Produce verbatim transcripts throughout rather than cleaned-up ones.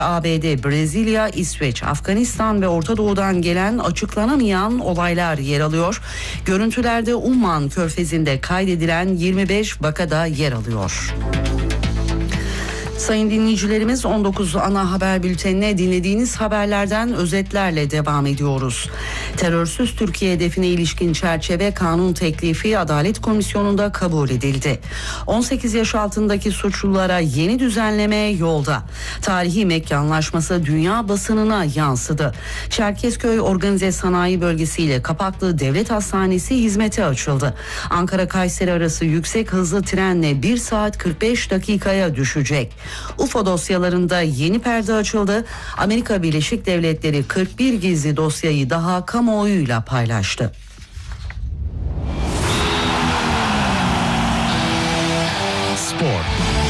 A B D, Brezilya, İsveç, Afganistan ve Orta Doğu'dan gelen açıklanamayan olaylar yer alıyor. Görüntülerde Umman Körfezi'nde kaydedilen yirmi beş vakada yer alıyor. Sayın dinleyicilerimiz, on dokuz ana haber bültenine dinlediğiniz haberlerden özetlerle devam ediyoruz. Terörsüz Türkiye hedefine ilişkin çerçeve kanun teklifi Adalet Komisyonu'nda kabul edildi. on sekiz yaş altındaki suçlulara yeni düzenleme yolda. Tarihi Mekke Anlaşması dünya basınına yansıdı. Çerkezköy Organize Sanayi Bölgesi ile Kapaklı Devlet Hastanesi hizmete açıldı. Ankara-Kayseri arası yüksek hızlı trenle bir saat kırk beş dakikaya düşecek. U F O dosyalarında yeni perde açıldı. Amerika Birleşik Devletleri kırk bir gizli dosyayı daha kamuoyuyla paylaştı. Spor.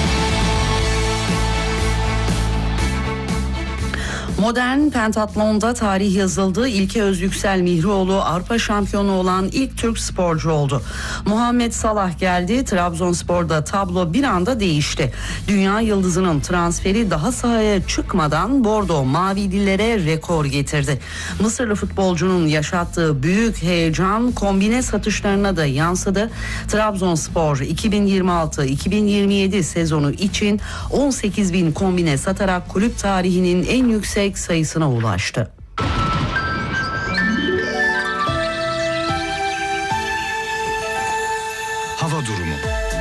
Modern pentatlonda tarih yazıldı. İlke Özyüksel Mihrioğlu Avrupa şampiyonu olan ilk Türk sporcu oldu. Muhammed Salah geldi. Trabzonspor'da tablo bir anda değişti. Dünya yıldızının transferi daha sahaya çıkmadan Bordo Mavililere rekor getirdi. Mısırlı futbolcunun yaşattığı büyük heyecan kombine satışlarına da yansıdı. Trabzonspor iki bin yirmi altı iki bin yirmi yedi sezonu için on sekiz bin kombine satarak kulüp tarihinin en yüksek sayısına ulaştı. Hava durumu.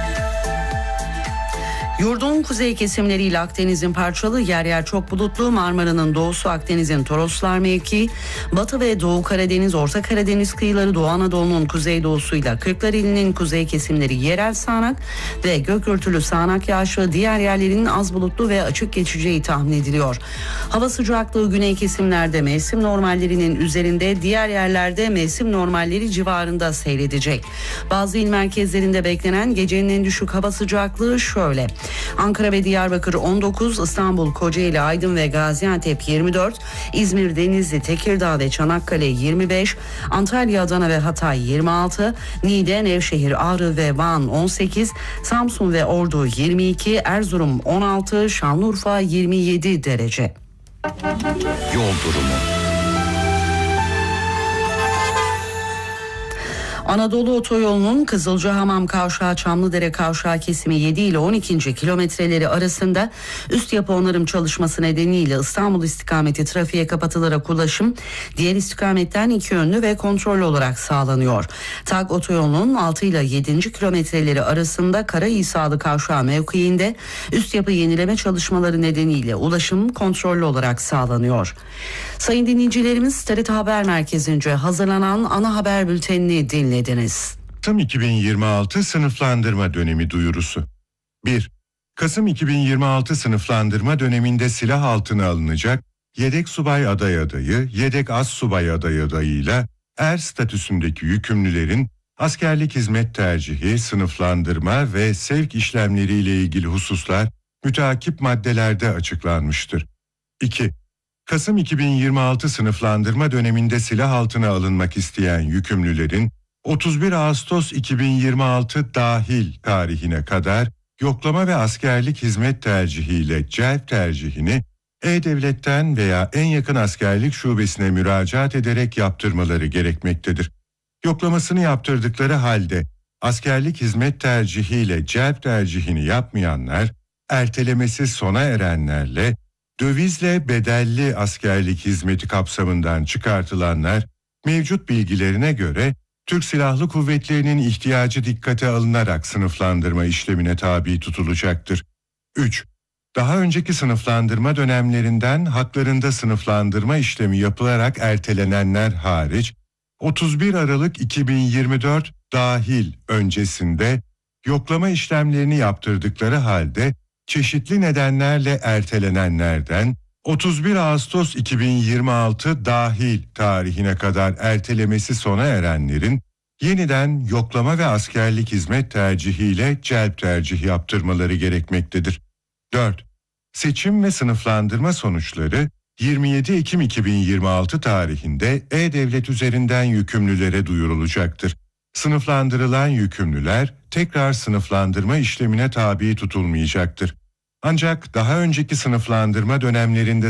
Yurdun kuzey kesimleriyle Akdeniz'in parçalı, yer yer çok bulutlu, Marmara'nın doğusu, Akdeniz'in Toroslar mevki, Batı ve Doğu Karadeniz, Orta Karadeniz kıyıları, Doğu Anadolu'nun kuzeydoğusuyla Kırklareli'nin kuzey kesimleri yerel sağanak ve gök gürültülü sağanak yağışlı, diğer yerlerin az bulutlu ve açık geçeceği tahmin ediliyor. Hava sıcaklığı güney kesimlerde mevsim normallerinin üzerinde, diğer yerlerde mevsim normalleri civarında seyredecek. Bazı il merkezlerinde beklenen gecenin en düşük hava sıcaklığı şöyle: Ankara ve Diyarbakır on dokuz, İstanbul, Kocaeli, Aydın ve Gaziantep yirmi dört, İzmir, Denizli, Tekirdağ ve Çanakkale yirmi beş, Antalya, Adana ve Hatay yirmi altı, Niğde, Nevşehir, Ağrı ve Van on sekiz, Samsun ve Ordu yirmi iki, Erzurum on altı, Şanlıurfa yirmi yedi derece. Yol durumu. Anadolu Otoyolu'nun Kızılcahamam Kavşağı Çamlıdere Kavşağı kesimi yedi ile on ikinci kilometreleri arasında üst yapı onarım çalışması nedeniyle İstanbul istikameti trafiğe kapatılarak ulaşım diğer istikametten iki yönlü ve kontrollü olarak sağlanıyor. TAG Otoyolu'nun altı ile yedinci kilometreleri arasında Karahisarlı Kavşağı mevkiinde üst yapı yenileme çalışmaları nedeniyle ulaşım kontrollü olarak sağlanıyor. Sayın dinleyicilerimiz, T R T Haber Merkezi'nce hazırlanan ana haber bültenini dinlediniz. Kasım iki bin yirmi altı sınıflandırma dönemi duyurusu. bir. Kasım iki bin yirmi altı sınıflandırma döneminde silah altına alınacak yedek subay aday adayı, yedek az subay aday adayıyla er statüsündeki yükümlülerin askerlik hizmet tercihi, sınıflandırma ve sevk işlemleriyle ilgili hususlar müteakip maddelerde açıklanmıştır. iki. Kasım iki bin yirmi altı sınıflandırma döneminde silah altına alınmak isteyen yükümlülerin otuz bir Ağustos iki bin yirmi altı dahil tarihine kadar yoklama ve askerlik hizmet tercihiyle celp tercihini E-Devlet'ten veya en yakın askerlik şubesine müracaat ederek yaptırmaları gerekmektedir. Yoklamasını yaptırdıkları halde askerlik hizmet tercihiyle celp tercihini yapmayanlar, ertelemesi sona erenlerle dövizle bedelli askerlik hizmeti kapsamından çıkartılanlar mevcut bilgilerine göre Türk Silahlı Kuvvetleri'nin ihtiyacı dikkate alınarak sınıflandırma işlemine tabi tutulacaktır. üç. Daha önceki sınıflandırma dönemlerinden haklarında sınıflandırma işlemi yapılarak ertelenenler hariç otuz bir Aralık iki bin yirmi dört dahil öncesinde yoklama işlemlerini yaptırdıkları halde çeşitli nedenlerle ertelenenlerden otuz bir Ağustos iki bin yirmi altı dahil tarihine kadar ertelemesi sona erenlerin yeniden yoklama ve askerlik hizmet tercihiyle celp tercih yaptırmaları gerekmektedir. dört. Seçim ve sınıflandırma sonuçları yirmi yedi Ekim iki bin yirmi altı tarihinde E-Devlet üzerinden yükümlülere duyurulacaktır. Sınıflandırılan yükümlüler tekrar sınıflandırma işlemine tabi tutulmayacaktır. Ancak daha önceki sınıflandırma dönemlerinde